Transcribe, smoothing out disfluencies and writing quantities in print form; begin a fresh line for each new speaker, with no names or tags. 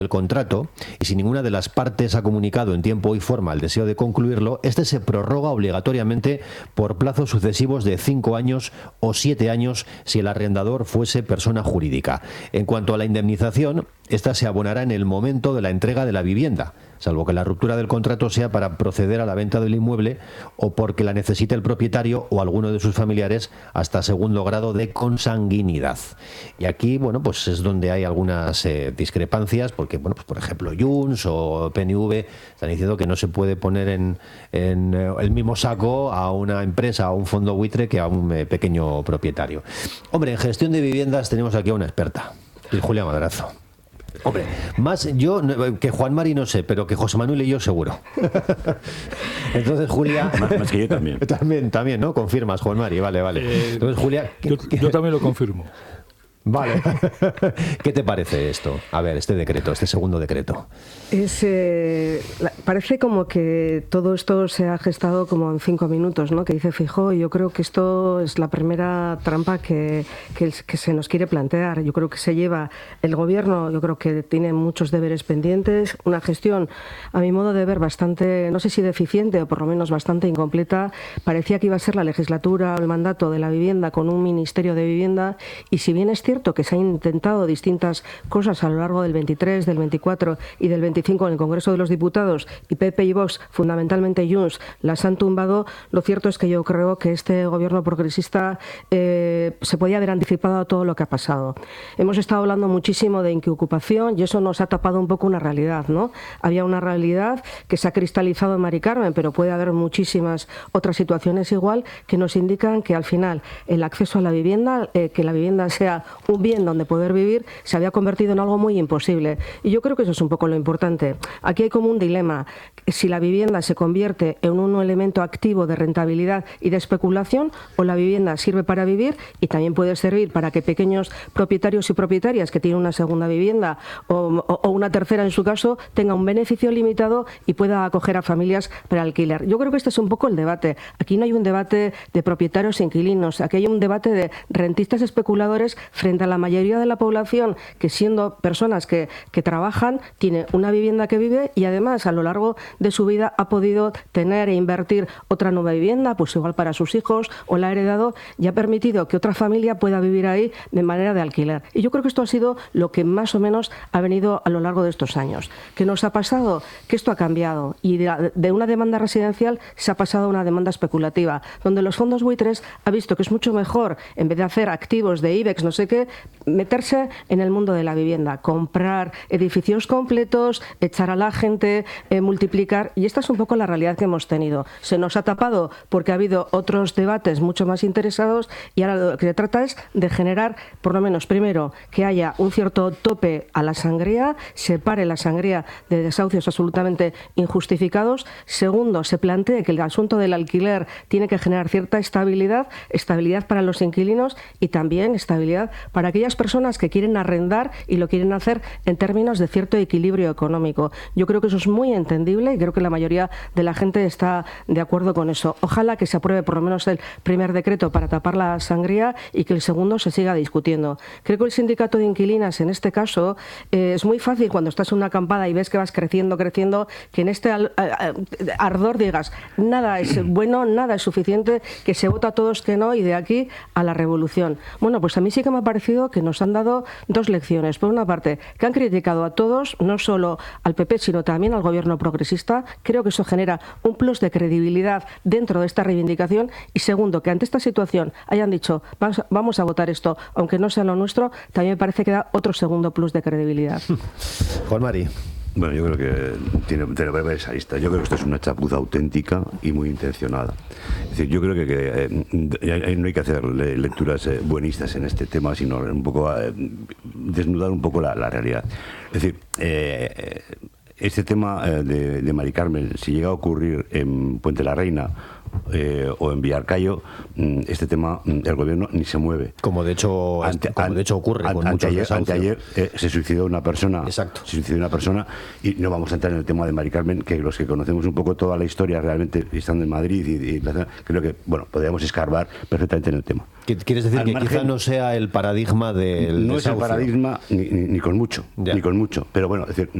el contrato y si ninguna de las partes ha comunicado en tiempo y forma el deseo de concluirlo, este se prorroga obligatoriamente por plazos sucesivos de 5 años o 7 años si el arrendador fuese persona jurídica. En cuanto a la indemnización, esta se abonará en el momento de la entrega de la vivienda, salvo que la ruptura del contrato sea para proceder a la venta del inmueble o porque la necesite el propietario o alguno de sus familiares hasta segundo grado de consanguinidad. Y aquí, bueno, pues es donde hay algunas discrepancias, porque, bueno, pues por ejemplo, Junts o PNV están diciendo que no se puede poner en el mismo saco a una empresa, a un fondo buitre, que a un pequeño propietario. Hombre, en gestión de viviendas tenemos aquí a una experta, Julia Madrazo. Hombre, más yo que Juan Mari no sé, pero que José Manuel y yo seguro. Entonces, Julia...
Más que yo también.
También, ¿no? Confirmas, Juan Mari, vale. Entonces, Julia...
Yo también lo confirmo.
Vale. ¿Qué te parece esto? A ver, este decreto, este segundo decreto.
Parece como que todo esto se ha gestado como en 5 minutos, ¿no? Que dice Feijóo, y yo creo que esto es la primera trampa que se nos quiere plantear. Yo creo que se lleva el gobierno, yo creo que tiene muchos deberes pendientes, una gestión, a mi modo de ver, bastante, no sé si deficiente o por lo menos bastante incompleta. Parecía que iba a ser la legislatura o el mandato de la vivienda con un ministerio de vivienda, y si bien es cierto que se han intentado distintas cosas a lo largo del 23, del 24 y del 25 en el Congreso de los Diputados, y PP y Vox, fundamentalmente Junts, las han tumbado, lo cierto es que yo creo que este gobierno progresista se podía haber anticipado a todo lo que ha pasado. Hemos estado hablando muchísimo de inquiocupación y eso nos ha tapado un poco una realidad, ¿no? Había una realidad que se ha cristalizado en Mari Carmen, pero puede haber muchísimas otras situaciones igual que nos indican que al final el acceso a la vivienda, que la vivienda sea un bien donde poder vivir, se había convertido en algo muy imposible. Y yo creo que eso es un poco lo importante. Aquí hay como un dilema. Si la vivienda se convierte en un elemento activo de rentabilidad y de especulación, o la vivienda sirve para vivir y también puede servir para que pequeños propietarios y propietarias que tienen una segunda vivienda o una tercera en su caso tengan un beneficio limitado y pueda acoger a familias para alquiler. Yo creo que este es un poco el debate. Aquí no hay un debate de propietarios e inquilinos. Aquí hay un debate de rentistas especuladores frente a la mayoría de la población que, siendo personas que trabajan, tiene una vivienda que vive y además a lo largo de su vida ha podido tener e invertir otra nueva vivienda, pues igual para sus hijos, o la ha heredado y ha permitido que otra familia pueda vivir ahí de manera de alquiler. Y yo creo que esto ha sido lo que más o menos ha venido a lo largo de estos años. ¿Qué nos ha pasado? Que esto ha cambiado y de una demanda residencial se ha pasado a una demanda especulativa, donde los fondos buitres ha visto que es mucho mejor, en vez de hacer activos de IBEX, no sé qué, meterse en el mundo de la vivienda, comprar edificios completos, echar a la gente, multiplicar, y esta es un poco la realidad que hemos tenido. Se nos ha tapado porque ha habido otros debates mucho más interesados y ahora lo que se trata es de generar, por lo menos, primero, que haya un cierto tope a la sangría, se pare la sangría de desahucios absolutamente injustificados. Segundo, se plantee que el asunto del alquiler tiene que generar cierta estabilidad para los inquilinos y también estabilidad para aquellas personas que quieren arrendar y lo quieren hacer en términos de cierto equilibrio económico. Yo creo que eso es muy entendible y creo que la mayoría de la gente está de acuerdo con eso. Ojalá que se apruebe por lo menos el primer decreto para tapar la sangría y que el segundo se siga discutiendo. Creo que el sindicato de inquilinas, en este caso, es muy fácil cuando estás en una acampada y ves que vas creciendo, que en este ardor digas, nada es bueno, nada es suficiente, que se vota a todos que no y de aquí a la revolución. Bueno, pues a mí sí que me ha parecido que nos han dado dos lecciones. Por una parte, que han criticado a todos, no solo al PP, sino también al gobierno progresista. Creo que eso genera un plus de credibilidad dentro de esta reivindicación. Y segundo, que ante esta situación hayan dicho, vamos a votar esto, aunque no sea lo nuestro, también me parece que da otro segundo plus de credibilidad.
Juan Mari.
Bueno, yo creo que tiene esa lista. Yo creo que esto es una chapuza auténtica y muy intencionada. Es decir, yo creo que no hay que hacer lecturas buenistas en este tema, sino un poco desnudar un poco la realidad. Es decir, este tema de Mari Carmen, si llega a ocurrir en Puente la Reina o en Villarcayo, este tema el gobierno ni se mueve.
Como de hecho ocurre con muchos desahucios.
Anteayer se suicidó una persona.
Exacto.
Se suicidó una persona, y no vamos a entrar en el tema de Mari Carmen, que los que conocemos un poco toda la historia realmente estando en Madrid y creo que podríamos escarbar perfectamente en el tema.
¿Quieres decir que quizá no sea el paradigma del
no
desahucio?
Es el paradigma ni con mucho,
Ya.
ni con mucho, pero bueno, es decir,